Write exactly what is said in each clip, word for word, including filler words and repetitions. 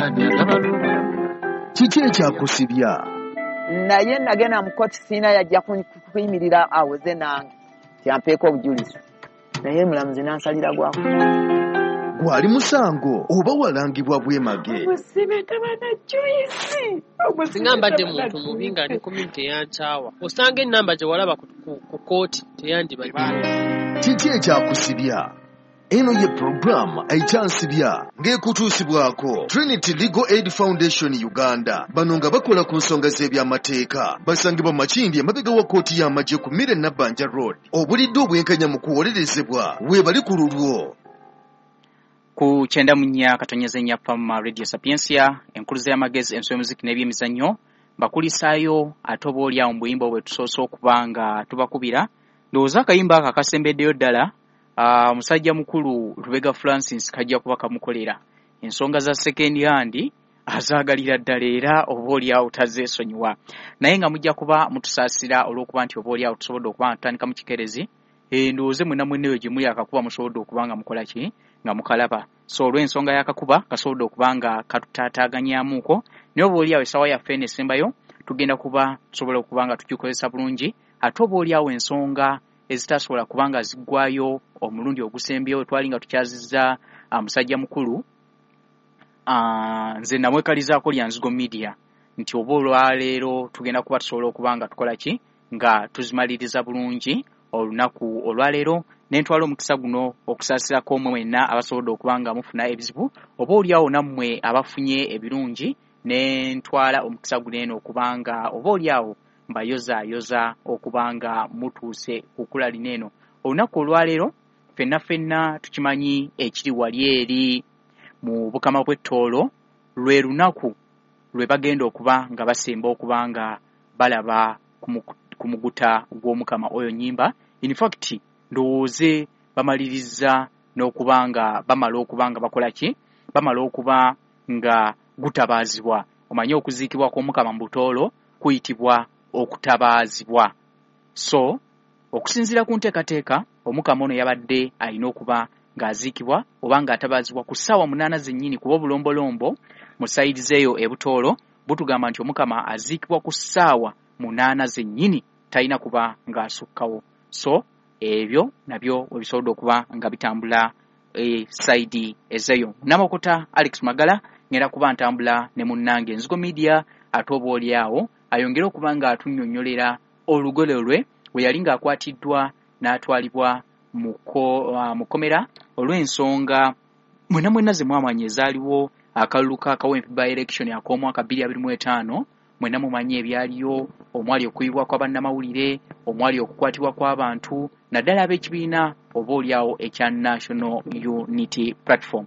ani agabaluma. Kiki ekyakusibya? Naye nagenda mu kkooti siina yajja kuyimirira awoze nange tyampeeko obujulizi naye mulamuzi n'ansalira gwako. Gwali musango oba walangibwa bwemage? Singa mbadde muntu mubi nga ne community yankyawa osanga ennamba gye walaba ku kkooti teyandibadde. Kiki ekyakusibya? Eno ye program ekyansibya ng'ekutuusibwako Trinity Legal Aid Foundation Uganda. Bano nga bakola ku nsonga z'ebyamateeka basangibwa Makindi emabega wa kkooti y'amagye ku Mire Nabbanja Road. Obulidde obwenkanya mu kuwolerezebwa weebali ku lulwo. Ku kyenda mu nnya katonyeza ennya Pama Radio Sapiensia enkuluze y'amagezi ensoma muziki n'ebyemizannyo bakulisaayo ate oba oli awo mu buyimba bwe tusoose okubanga tubakubira. Ndowooza akayimba ako akasembeddeyo ddala omusajja uh, mukulu Lubega Francis kajja kuba kamukolera ensonga za second hand azaagalira ddala era oba oli awo tazeesonyiwa naye nga mujja kuba mutusaasira olw'okuba nti oba oli awo tusobodde okuba tutandika mu kikerezi endowooze mwena mwenneyo gye muli akakuba musobodde okuba nga mukola ki nga mukalaba. So olw'ensonga y'akakuba kasobodde okuba nga katutaataaganyamuuko naye oba oli awo essaawa yaffe enesembayo tugenda kuba tusobola okuba nga tugikozesa bulungi ate oba oli awo ensonga ezitasobola kubanga ziggwayo omulundi ogusembyewo twali nga tukyazizza musajja mukulu nze namwekalizaako lya Nzigo Media nti oba olwaleero tugenda kuba tusobola okubanga tukola ki nga tuzimaliriza bulungi olunaku olwaleero n'entwala omukisa guno okusaasirako omwe mwenna abasobodde okubanga mufuna ebizibu oba oliawo nammwe abafunye ebirungi n'entwala omukisa guno eno okubanga oba oliawo mbayozaayoza okubanga mutuuse kukula lino eno olunaku olwaleero ffenna ffenna tukimanyi ekiri wali eri mu bukama bw'ettoolo lwe lunaku lwe bagenda okuba nga basemba okuba nga balaba ku muguta gw'omukama oyo nnyimba. In fact ndowooze bamaliriza n'okuba nga bamala okuba nga bakola ki bamala okuba nga gutabaazibwa. Omanyi okuziikibwa kw'omukama mu butoolo kuyitibwa okutabaazibwa. So okusinziira ku nteekateeka omukama ono yabadde alina okuba ng'aziikibwa oba ng'atabaazibwa ku ssaawa munaana zennyini kuba obulombolombo mu sayidi zeeyo ebutoolo butugamba nti omukama aziikibwa ku ssaawa munaana zennyini talina kuba ng'asukkawo. So ebyo nabyo webisobodde okuba nga bitambula e sayidi ezeeyo. Namakota Alex Magala ngenda kuba ntambula ne munnange Nzigo Media ate oba oli awo ayongera okuba nga atunnyonnyolera olugole lwe we yali ng'akwatiddwa n'atwalibwa mu kkomera olw'ensonga mwena mwena ze mwamanya ezaaliwo akalulu k'akawempe by election ak'omwaka bbiri abiri mu etaano mwena mumanyi ebyaliyo omwali okuyibwa kw'abannamawulire omwali okukwatibwa kw'abantu naddala ab'ekibiina oba oliawo ekya National Unity Platform.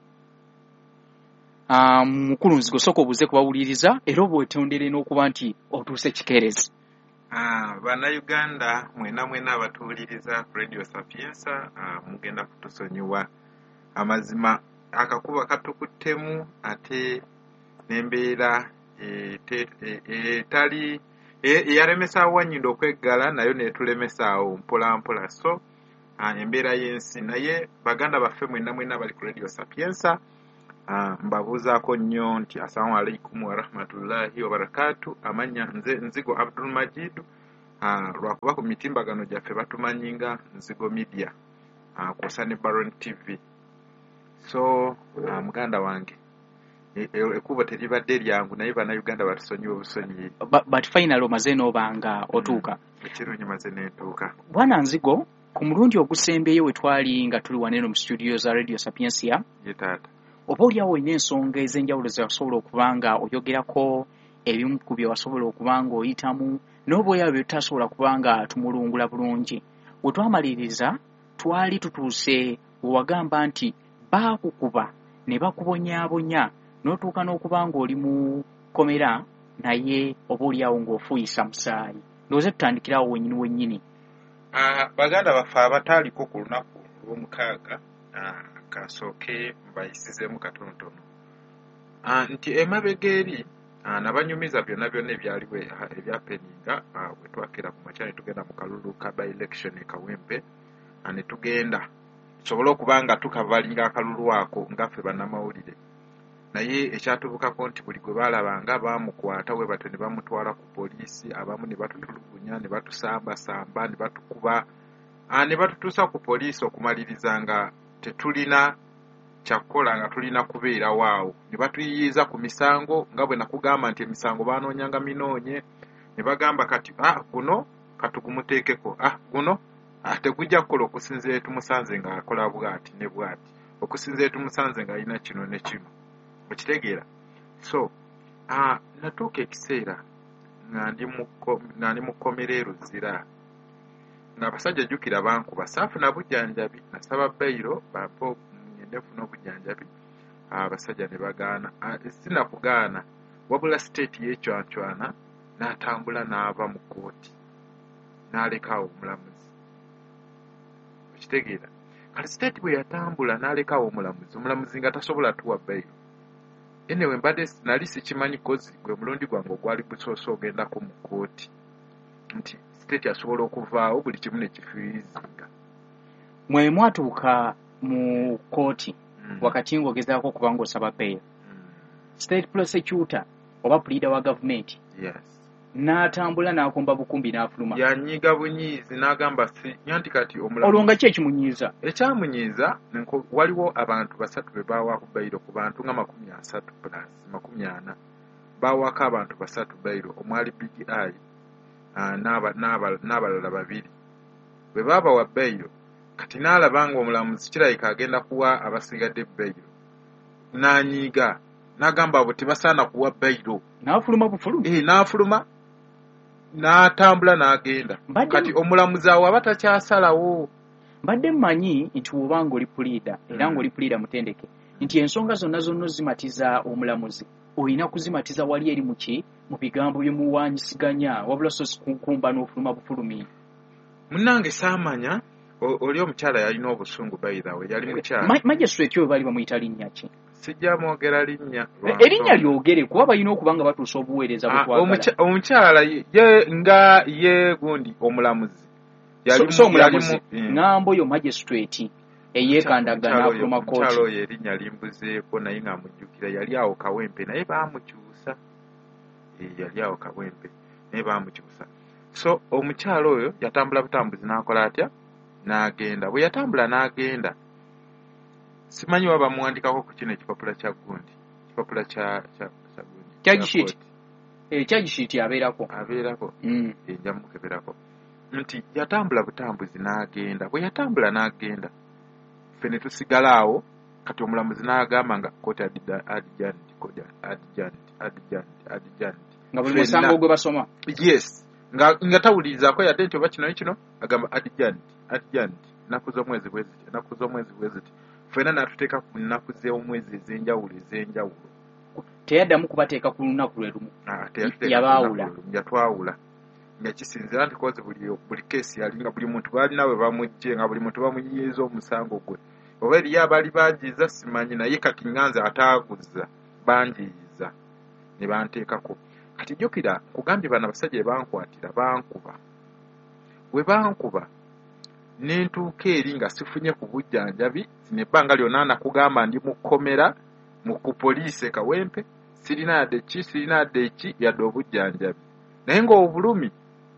Mukulu um, Nzigo sooka obuze kubawuliriza era oba wetondere n'okuba nti otuuse kikerezi. Ah, bana Uganda mwena mwena abatuuliriza ku Radio Sapiensa uh, mugenda kutusonyiwa amazima akakuba katukuttemu ate n'embeera etali eyaremesa Wanyindo okweggala nayo netulemesaawo mpola mpola. So uh, embeera y'ensi naye baganda baffe mwena mwena bali ku Radio Sapiensa uh, mbabuuzaako nnyo nti assalamu alaikum wa rahmatullahi wa barakatuh. Amanya nze Nzigo Abdul Majid uh, lwakuba ku mitimbagano gyaffe batumanyinga Nzigo Media uh, kw'ossa ne Baron T V. So uh, muganda wange ekubo teribadde lyangu naye bana Uganda batusonyiwe obusonyi but final omaze n'obanga otuuka ekirungi maze neetuuka. Bwana Nzigo ku mulundi ogusembeyo we twali nga tuli waneno mu studio za Radio Sapiensia yetaata oba oliawo olina ensonga ez'enjawulo ze wasobola okuba nga oyogerako ebimu ku bye wasobola okuba nga oyitamu n'oba oliawo bye tutasobola kuba nga tumulungula bulungi. We twamaliriza twali tutuuse we wagamba nti baakukuba ne bakubonyaabonya n'otuuka n'okuba nga oli mu kkomera naye oba oliawo ng'ofuuyisa musaayi. Ndowooza tutandikirawo wennyini wennyini. Uh, baganda baffe abataaliko ku lunaku lw'omukaaga uh, kasooke mbayisizeemu katonotono uh, nti emabega eri uh, nabanyumiza byonna byonna ebyaliwo ebyapeninga uh, bwe twakira ku makya ne tugenda mu kalulu ka by election e Kawempe uh, ne tugenda tusobole okuba nga tukavalinga akalulu ako ngaffe bannamawulire naye ekyatubukako nti buli gwe baalabanga baamukwata we batyo ne bamutwala ku poliisi, abamu ne batutulugunya ne batusambasamba ne batukuba ne batutuusa ku poliisi okumaliriza nga tetulina kyakukola nga tulina kubeerawo awo. Ne batuyiyiza ku misango nga bwe nakugamba nti emisango baanoonyanga minoonye, ne bagamba kati ah guno katugumuteekeko, ah guno ah, tegujja kukola okusinziira tumusanze nga akola bw'ati ne bw'ati, okusinziira tumusanze nga alina kino ne kino. Okitegeera? So ah, natuuka ekiseera nga ndi mu kkomera e Luzira ng'abasajja jjukira bankuba, saafuna bujjanjabi, nasaba bbayiro bampe nefuna obujjanjabi, abasajja ne bagaana. Sinakugaana wabula siteeti y'ecwancwana n'atambula n'ava mu kkooti n'alekaawo omulamuzi. Okitegeera? Kale siteeti bwe yatambula n'alekaawo omulamuzi, omulamuzi nga tasobola tuwa bbayiro. Anyway, mbadde nali sikimanyi kozi gwe mulundi gwange ogwali gusoose ogendako mu kkooti nti siteeti asobola okuvaawo buli kimu ne kifiizinga. Mwe mwatuuka mu kkooti mm. wakati ng'ogezaako okuba ng'osaba bbayiro, mm. state prosecutor oba puliida wa gavumenti yes. n'atambula n'akomba bukumbi n'afuluma. Yanyiga bunyiizi n'agamba si nyanti kati omulamu. Olwo nga ki ekimunyiiza? Ekyamunyiiza waliwo abantu basatu be baawaako bbayiro ku bantu nga makumi asatu plus makumi ana. Baawaako abantu basatu bbayiro, omwali Big Eye n'abalala babiri. Bwe baabawa bbayiro kati n'alaba ng'omulamuzi kirabika agenda kuwa abasigadde bbayiro, n'anyiiga n'agamba abo tebasaana kuwa bbayiro. N'afuluma bufulumi? Eh, n'afuluma n'atambula n'agenda. Kati omulamuzi awo aba takyasalawo. Mbadde mmanyi nti woba ng'oli puliida era ng'oli puliida mutendeke nti ensonga zonna zonna ozimatiza omulamuzi olina kuzimatiza wali eri muki mu bigambo byemuwanyisiganya wabula so sikunkumba n'ofuluma bufulumi. Munnange saamanya oli omukyala yalina obusungu bayirawe, yali mukyala. Magistrate oyo bali bamuyita linnya ki? Sijja mwogera linnya. Erinnya lyogere kuba balina okuba nga batuusa obuweereza bwetwagala. Omukyala ye nga ye gundi omulamuzi yali so omulamuzi ng'ambo yo magistrate eyeekandagana afuluma kooti. Omukyala oyo erinnya limbuzeeko naye ng'amujjukira yali awo Kawempe naye baamukyusa. Yali awo Kawempe naye baamukyusa. So omukyala oyo yatambula butambuzi n'akola atya? N'agenda. Bwe yatambula n'agenda, simanyi waba muwandikako ku kino ekipapula kya gundi, ekipapula kya kya gundi charge sheet. Eh, charge sheet abeerako abeerako mm. Enja mukeberako nti yatambula butambuzi n'agenda. Bwe yatambula n'agenda, ffe ne tusigala awo. Kati omulamuzi n'agamba nga kooti adijjanti kooti adijjanti adijjanti adijjanti nga buli musango gwe basoma. Yes, nga nga tawulirizaako yadde nti oba kino kino agamba adijjanti adijjanti nnaku z'omwezi bwe ziti nnaku z'omwezi bwe ziti. Ffenna n'atuteeka ku nnaku z'omwezi ez'enjawulo ez'enjawulo. Teyaddamu kubateeka ku lunaku lwe lumu. Yabaawula. Yatwawula nga kisinzira nti kozi buli buli keesi yali nga buli muntu baalina we bamugje nga buli muntu bamuyiyiza omusango gwe. Oba eriyo abaali banjiiza simanyi naye kati nganze ataaguza banjiiza ne banteekako. Kati jjukira kugambye bano abasajja bankwatira bankuba. We bankuba n'entuuka eri nga sifunye ku bujjanjabi nebbanga lyonna nakugamba ndi mu kkomera mu ku poliisi e Kawempe, sirina yadde ki sirina yadde eki yadde obujjanjabi. Naye ng'obulumi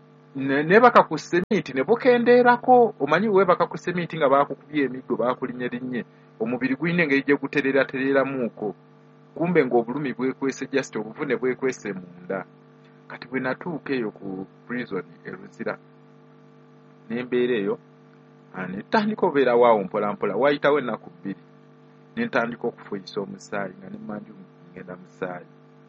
ne baka ku semiiti ne bukendeerako. Omanyi weebaka ku semiiti nga baakukubye emiggo baakulinnye omubiri gulina engeri gye gutereeratereeramuuko, kumbe ng'obulumi bwekwese just obuvune bwekwese munda. Kati bwe natuuka eyo ku prison e Luzira n'embeera eyo ne ntandika obeera waawo mpola mpola. Waayitawo ennaku bbiri ne ntandika okufuyisa omusaayi nga ne mmanju ngenda musaayi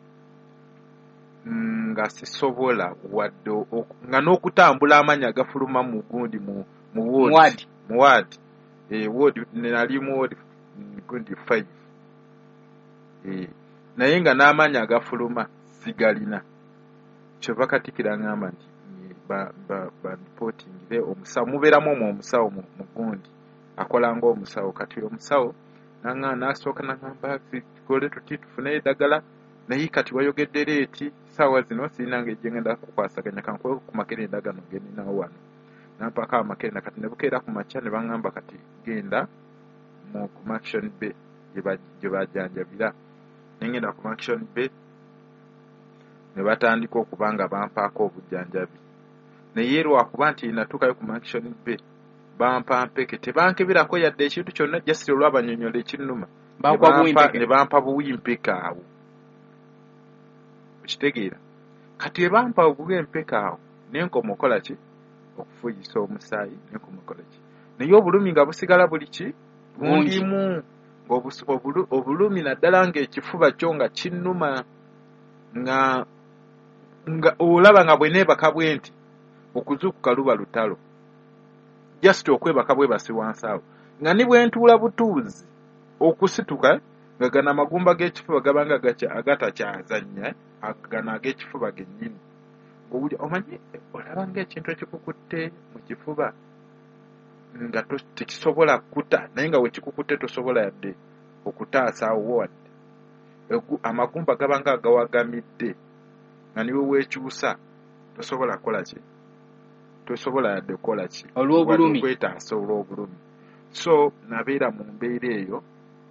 nga sisobola wadde nga n'okutambula amanya gafuluma mu gundi mu ward mu ward eh ward nali mu ward gundi five eh naye nga n'amanya gafuluma sigalina. Kyova katikira ngamba nti ba ba ba reporting le omusawo mubeeramu omwo omusawo mu gundi akola ng'omusawo. Kati omusawo nanga nasooka nagamba tukole tuti tufune eddagala naye kati wayogedde leeti saawa zino sirina ng'ejje ngenda kukwasaganya kankuwe ku makere endagano geninawo wano nampaka amakere. Kati ne bukeera ku makya ne baŋŋamba kati genda mu ku Action Bay gye bajjanjabira. nengenda ku Action Bay ne batandika okuba nga bampaako obujjanjabi naye lwakuba nti natuukayo ku Action Bay bampa mpeke tebankebirako yadde ekintu kyonna jasiro olw'abanyonyola ekinnuma ne bampa buwimpeke awo okitegeera kati ebampa obuwimpeke awo nenkoma okola ki okufuuyisa omusaayi nenkoma okola ki naye obulumi nga busigala buli ki bundimu obulumi naddala ng'ekifuba kyo nga kinnuma nga nga olaba nga bwe neebaka bwe nti okuzuukuka luba lutalo just okwebaka bwe basi wansi awo nga ni bwe ntuula butuuzi okusituka nga gana amagumba g'ekifuba gabanga agatakyazannya gana ag'ekifuba gennyini ng'owulya omanyi olaba ng'ekintu ekikukutte mu kifuba nga tekisobola kuta naye nga we kikukutte tosobola yadde okutaasa awo wadde amagumba gabanga agawagamidde nga niwe weekyusa tosobola kukola ki tosobola yadde kukola ki olw'obulumi kwetaasa olw'obulumi so nabeera mu mbeera eyo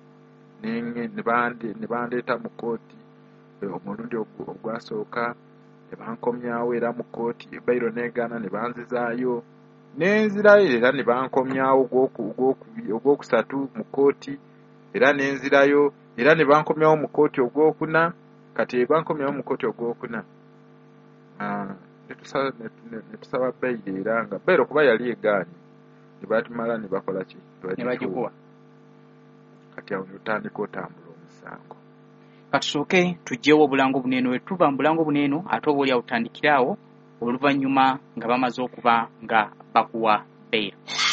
ne bandeeta mu kooti omulundi ogwasooka ne bankomyawo era mu kooti ebayiro negaana ne banzizaayo nenzirayo era ne bankomyawo ogwokusatu mu kooti era nenzirayo era ne bankomyawo mu kooti ogwokuna kati bankomyawo mu kooti ogwokuna ne tusaba bayiro era nga bayiro kuba yali egaanyi ne batumala ne bakola ki ne bagikuwa kati awo ne tutandika otambula omusango katusooke tugyewo obulango buneeno we tuva mu bulango buneeno ate oba oli awutandikiraawo oluvannyuma nga bamaze okuba nga bakuwa beyiro.